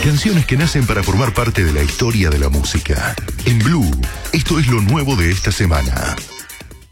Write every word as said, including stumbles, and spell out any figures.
Canciones que nacen para formar parte de la historia de la música. En Blue, esto es lo nuevo de esta semana.